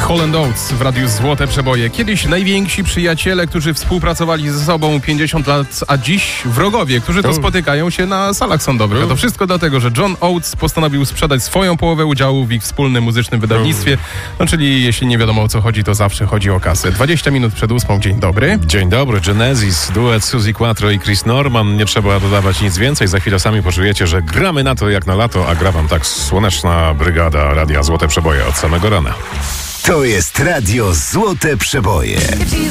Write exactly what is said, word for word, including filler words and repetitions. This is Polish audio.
Hall and Oates w Radiu Złote Przeboje. Kiedyś najwięksi przyjaciele, którzy współpracowali ze sobą pięćdziesiąt lat, a dziś wrogowie, którzy to spotykają się na salach sądowych. A to wszystko dlatego, że John Oates postanowił sprzedać swoją połowę udziału w ich wspólnym muzycznym wydawnictwie. No czyli jeśli nie wiadomo o co chodzi, to zawsze chodzi o kasę. dwadzieścia minut przed ósmą. Dzień dobry. Dzień dobry. Genesis, duet Suzy Quatro i Chris Norman. Nie trzeba dodawać nic więcej. Za chwilę sami poczujecie, że gramy na to jak na lato, a gra wam tak słoneczna brygada Radia Złote Przeboje od samego rana. To jest Radio Złote Przeboje.